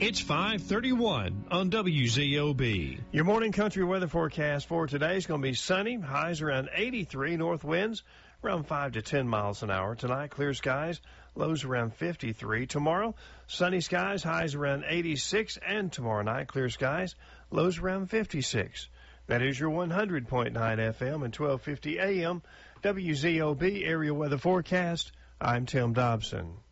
It's 5:31 on WZOB. Your morning country weather forecast for today is going to be sunny, highs around 83, north winds around 5 to 10 miles an hour. Tonight, clear skies, lows around 53. Tomorrow, sunny skies, highs around 86, and tomorrow night, clear skies, lows around 56. That is your 100.9 FM and 1250 AM WZOB area weather forecast. I'm Tim Dobson.